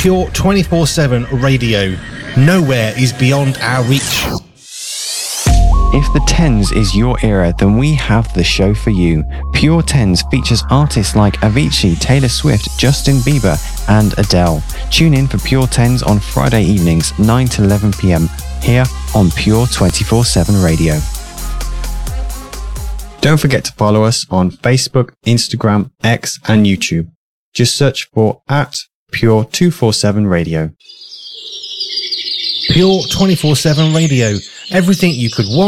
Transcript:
Pure 24/7 radio. Nowhere is beyond our reach. If the Tens is your era, then we have the show for you. Pure Tens features artists like Avicii, Taylor Swift, Justin Bieber, and Adele. Tune in for Pure Tens on Friday evenings, 9 to 11 p.m. here on Pure 24/7 Radio. Don't forget to follow us on Facebook, Instagram, X, and YouTube. Just search for @Pure 247 Radio. Pure 24/7 radio. Everything you could want.